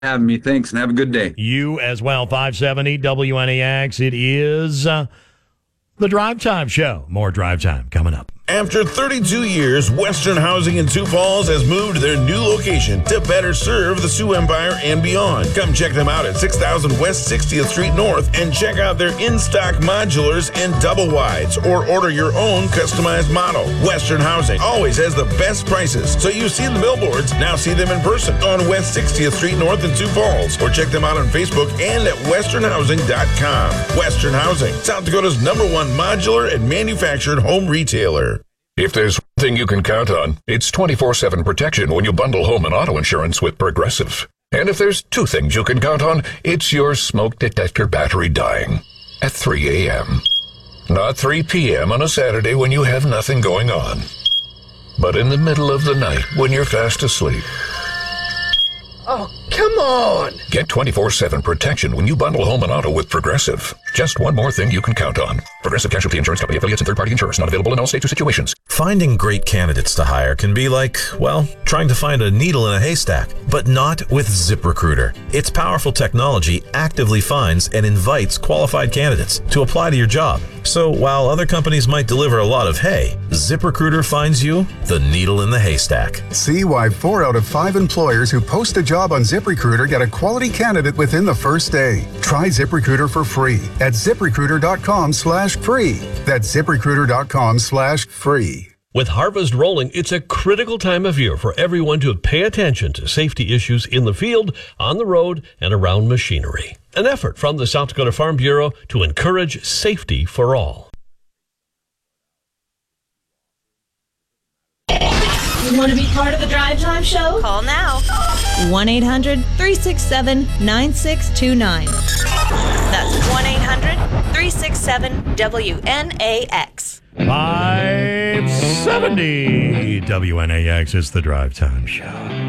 Having me. Thanks, and have a good day. You as well. 570 WNAX. It is the Drive Time Show. More Drive Time coming up. After 32 years, Western Housing in Sioux Falls has moved to their new location to better serve the Sioux Empire and beyond. Come check them out at 6000 West 60th Street North and check out their in-stock modulars and double wides, or order your own customized model. Western Housing always has the best prices, so you see the billboards, now see them in person on West 60th Street North in Sioux Falls, or check them out on Facebook and at westernhousing.com. Western Housing, South Dakota's #1 modular and manufactured home retailer. If there's one thing you can count on, it's 24/7 protection when you bundle home and auto insurance with Progressive. And if there's two things you can count on, it's your smoke detector battery dying at 3 a.m. Not 3 p.m. on a Saturday when you have nothing going on, but in the middle of the night when you're fast asleep. Oh, come on! Get 24/7 protection when you bundle home and auto with Progressive. Just one more thing you can count on. Progressive Casualty Insurance Company, affiliates, and third-party insurance not available in all states or situations. Finding great candidates to hire can be like, well, trying to find a needle in a haystack, but not with ZipRecruiter. Its powerful technology actively finds and invites qualified candidates to apply to your job. So while other companies might deliver a lot of hay, ZipRecruiter finds you the needle in the haystack. See why 4 out of 5 employers who post a job on ZipRecruiter get a quality candidate within the first day. Try ZipRecruiter for free at ZipRecruiter.com/free. That's ZipRecruiter.com/free. With harvest rolling, it's a critical time of year for everyone to pay attention to safety issues in the field, on the road, and around machinery. An effort from the South Dakota Farm Bureau to encourage safety for all. You want to be part of the Drive Time Show? Call now. 1-800-367-9629. That's 1-800-367-WNAX. 570 WNAX is the Drive Time Show.